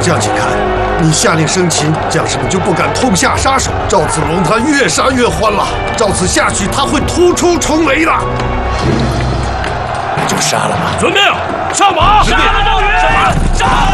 将军看，你下令生擒，将士们就不敢痛下杀手。赵子龙他越杀越欢了，照此下去，他会突出重围的。 就杀了吧。 遵命，上马！ 杀了赵云！杀！